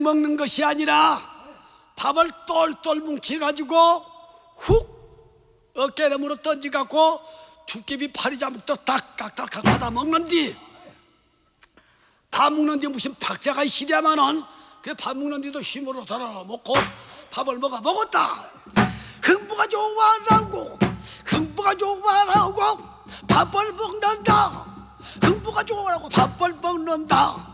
먹는 것이 아니라 밥을 똘똘 뭉쳐가지고 훅 어깨너머로 던져갖고 두께비 파리 잡고 딱딱딱 하다 먹는 뒤, 밥 먹는 뒤 무슨 박자가 시려면은 그 밥 먹는 뒤도 힘으로 달아 먹고 밥을 먹었다. 흥부가 좋아라고, 흥부가 좋아라고 밥을 먹는다. 흥부가 좋아라고 밥을 먹는다.